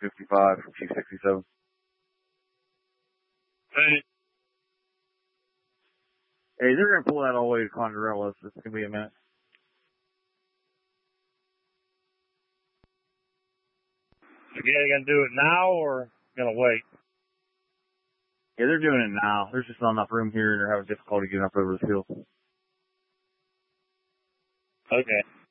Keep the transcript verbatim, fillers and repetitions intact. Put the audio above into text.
fifty-five from Chief sixty-seven. Hey. Hey, they're going to pull that all the way to Condorellis. It's going to be a minute. Again, you going to do it now or going to wait? Yeah, they're doing it now. There's just not enough room here, and they're having difficulty getting up over the field. Okay.